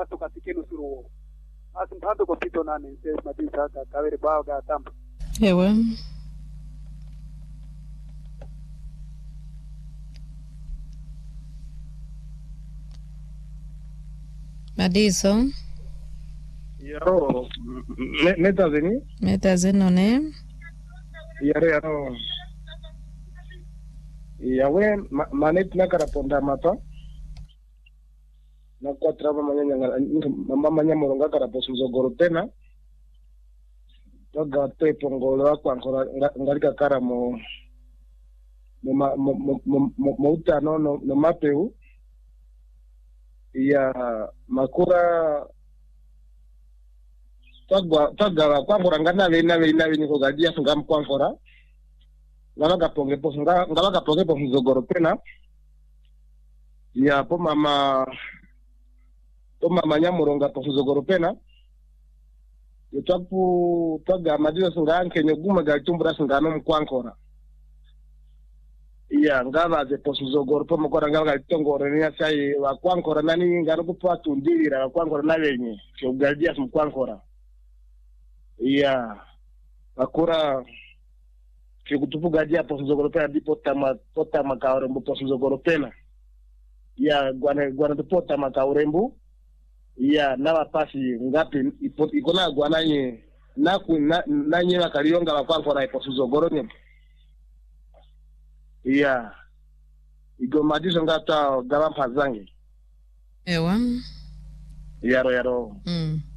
mpato katikenu suru asi mpato kopito nane se madisa ka kawere bao ga tampa ewa Madiso Yaro meta zeno ne yaro yawe manet na karaponda mapa na kwatra mama moronga karaposu zogoro tena toga pongolo kwa ancora ngalika kara mo utano no mapeu ya makura toga kwa ngoranga na niko gadia ngam kwa ancora ngala ponge po zogoro tena ya po mama nyamoronga po zogoro pena yotapu toga madilo singanke nyoguma ga tumbura singano mkwankora iya ngaba ze po zogoro po mkora ngaba tongoro ni asai wa kwankora nani ngaro po atundira wa kwankora na wenye kyo gadia mkwankora iya akura kutupu gadia po zogoro pena di pota makaurembu po zogoro pena ya gwana pota makaurembu ya nawa pasi ngapi ikona gwana nye nanye wakalionga wakwankora po zogoro nye ya igomadiso ngata gawa mpazange ewa yaro